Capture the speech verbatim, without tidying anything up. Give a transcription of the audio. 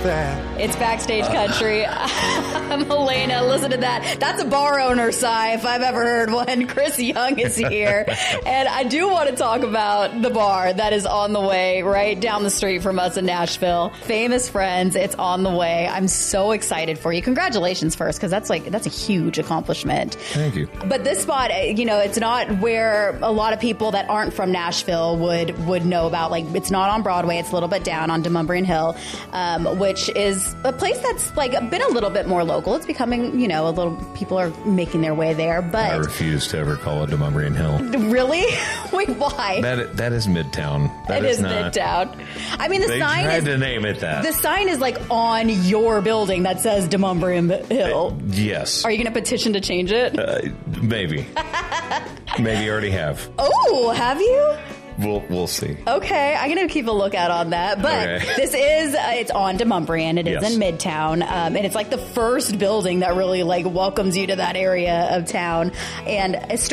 that. It's Backstage Country. I'm Elena. Listen to that. That's a bar owner sigh if I've ever heard one. Chris Young is here. And I do want to talk about the bar that is on the way right down the street from us in Nashville. Famous Friends. It's on the way. I'm so excited for you. Congratulations first, because that's like, that's a huge accomplishment. Thank you. But this spot, you know, it's not where a lot of people that aren't from Nashville would, would know about. Like, it's not on Broadway. It's a little bit down on Demonbreun Hill, um, which is a place that's like been a little bit more local. It's becoming, you know, a little, people are making their way there, but I refuse to ever call it Demonbreun Hill. Really? Wait, why? That that is Midtown. That it is, is not, Midtown. I mean, the they sign tried is to name it that. The sign is like on your building that says Demonbreun Hill. Uh, yes. Are you going to petition to change it? Uh, maybe. Maybe already have. Oh, have you? We'll we'll see. Okay, I'm going to keep a lookout on that. But okay. This is, uh, it's on Demonbreun. It is yes. in Midtown. Um, and it's like the first building that really like welcomes you to that area of town. And it's